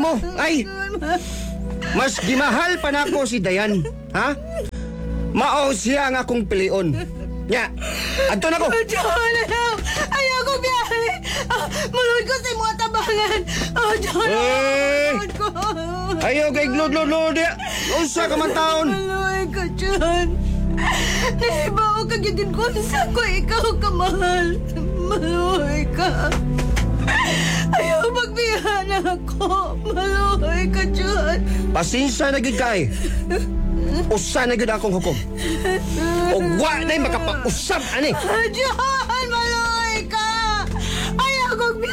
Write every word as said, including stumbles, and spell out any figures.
mo, ay, mas gimahal pa na ako si Dayan, ha? Mao siya ang akong pilion. Nya, adto na ko. Oh, John, ayaw! Ayaw ko biyahe! Ah, maluhod ko sa mga tabangan! Oh, John! Eh! Maluhod ko! Ayaw kay glod-lod-lod ya. Unsa ka man taon? Maluhod ko, John! Nahibaw ka gigin ko sa ko ikaw kamahal! Maluhod ka! Ayaw magbiyahan ako! Maluhod ka, John! Pasensya na gid kay. Usa na gid akong hukom. O wa na'y makapausab ani. Ah, John!